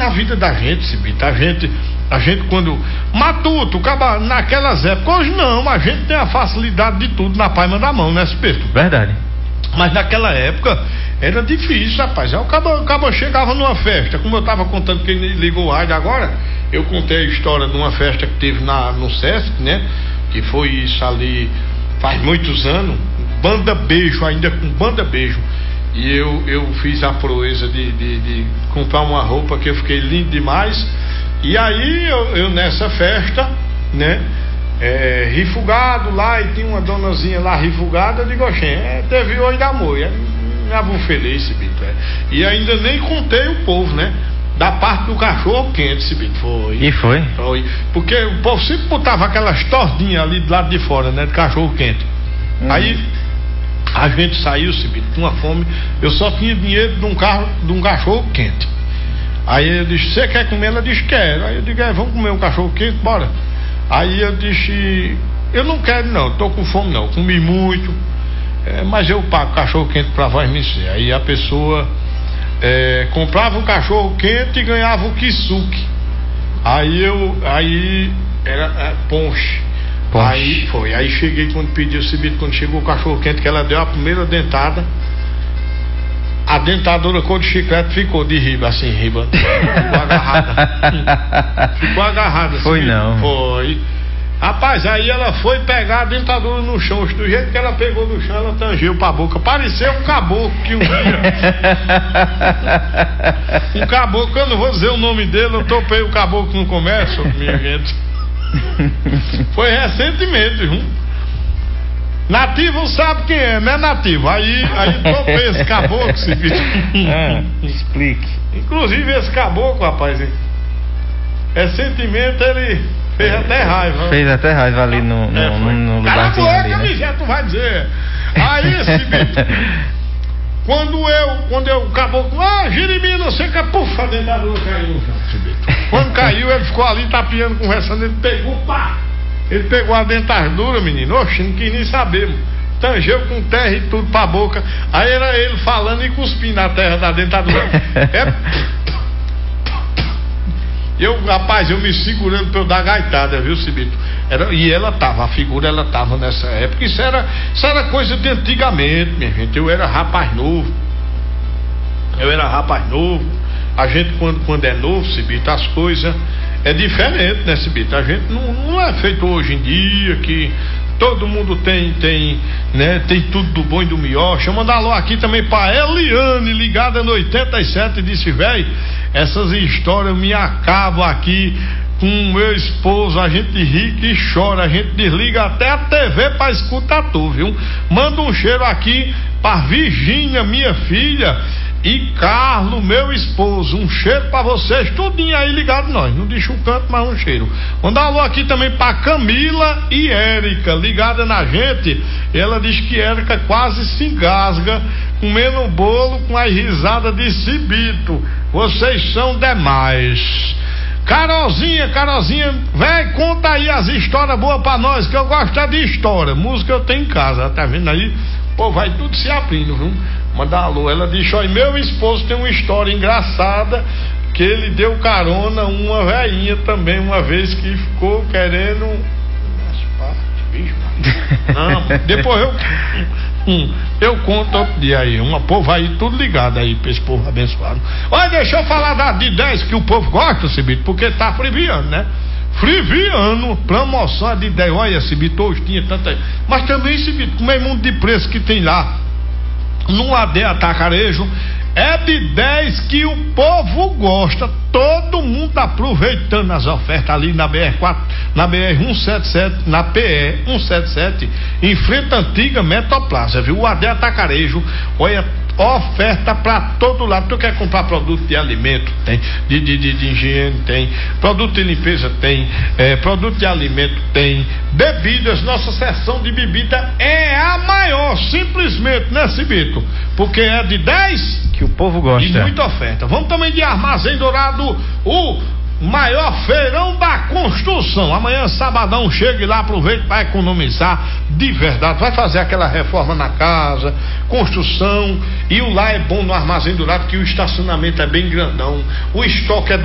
a vida da gente, Cibito. A gente quando matuto, acaba naquelas épocas, hoje não, a gente tem a facilidade de tudo na palma da mão, né, Cibito? Verdade. Mas naquela época era difícil, rapaz. O cabo chegava numa festa, como eu estava contando quem ligou o rádio agora, eu contei a história de uma festa que teve no Sesc, né? Que foi isso ali faz muitos anos, Banda Beijo, ainda com Banda Beijo. E eu fiz a proeza de comprar uma roupa que eu fiquei lindo demais. E aí eu nessa festa, né? Rifugado lá, e tinha uma donazinha lá rifugada, eu digo, teve oi da amor, me abufei, Cibito. E ainda nem contei o povo, né? Da parte do cachorro quente, Cibito, foi. E foi? Foi, porque o povo sempre botava aquelas tordinhas ali do lado de fora, né? De cachorro quente. Aí a gente saiu, Cibito, com uma fome, eu só tinha dinheiro de um cachorro quente. Aí eu disse, você quer comer? Ela disse, quero. Aí eu digo, vamos comer um cachorro quente, bora. Aí eu disse, eu não quero não, tô com fome não, comi muito, mas eu pago cachorro quente pra vós me ser. Aí a pessoa comprava o cachorro quente e ganhava o kisuke. Aí era ponche. Aí cheguei quando pedi o Cibito, quando chegou o cachorro quente, que ela deu a primeira dentada, a dentadura cor de chiclete ficou de riba, assim, ficou agarrada. Foi Cibito. não. Foi. Rapaz, aí ela foi pegar a dentadura no chão, do jeito que ela pegou no chão, ela tangeu pra boca, pareceu um caboclo que um dia, um caboclo, eu não vou dizer o nome dele, eu topei o caboclo no comércio, minha gente. Foi recentemente, viu? Nativo sabe quem é, né, Nativo? Aí topei esse caboclo, explique. Inclusive esse caboclo, rapaz, recentemente ele fez até raiva. Fez até raiva ali no lugarzinho ali, né? Tu vai dizer. Aí, Cibito, quando eu caboclo, Jeremias, não sei o que, puf, a dentadura caiu no chão, Cibito. Quando caiu, ele ficou ali tapeando, conversando, ele pegou a dentadura, menino, oxe, não quis nem saber, mano. Tangeu com terra e tudo pra boca. Aí era ele falando e cuspindo na terra da dentadura. Rapaz, eu me segurando pra eu dar gaitada, viu, Cibito? A figura ela tava nessa época. Isso era coisa de antigamente, minha gente. Eu era rapaz novo. A gente, quando é novo, Cibito, as coisas é diferente, né, Cibito? A gente não é feito hoje em dia que todo mundo tem tudo do bom e do melhor. Deixa eu mandar alô aqui também pra Eliane, ligada no 87, disse, velho, essas histórias me acabam aqui com o meu esposo, a gente ri e chora, a gente desliga até a TV pra escutar tu, viu? Manda um cheiro aqui pra Virgínia, minha filha, e Carlos, meu esposo, um cheiro pra vocês, tudinho aí ligado nós, não deixa o canto, mas um cheiro. Mandar um alô aqui também pra Camila e Érica, ligada na gente. Ela diz que Érica quase se engasga comendo o bolo com as risadas de Cibito. Vocês são demais. Carolzinha, véi, conta aí as histórias boas pra nós, que eu gosto de história. Música eu tenho em casa, tá vendo aí? Pô, vai tudo se abrindo, viu? Manda alô. Ela diz, olha, meu esposo tem uma história engraçada, que ele deu carona uma velhinha também, uma vez que ficou querendo não, depois eu conto outro dia aí, povo aí tudo ligado aí pra esse povo abençoado. Olha, deixa eu falar de 10 que o povo gosta, Cibito, porque tá friviando, né? Friviano, promoção de 10, olha, Cibito, hoje tinha tanta, mas também, Cibito, com o meio mundo de preço que tem lá no AD Atacarejo, é de 10 que o povo gosta. Todo mundo aproveitando as ofertas ali na BR-4, na BR-177, na PE 177, em frente à antiga Metoplaza, viu? O AD Atacarejo, olha, oferta pra todo lado. Tu quer comprar produto de alimento? Tem. De higiene? Tem. Produto de limpeza? Tem. Produto de alimento? Tem. Bebidas, nossa seção de bebida é a maior, simplesmente, né, Cibito? Porque é de 10 que o povo gosta. E muita oferta. Vamos também de Armazém Dourado, o maior feirão da construção. Amanhã, sabadão, chegue lá, aproveite para economizar de verdade. Vai fazer aquela reforma na casa, construção. E o lá é bom no Armazém Dourado, que o estacionamento é bem grandão. O estoque é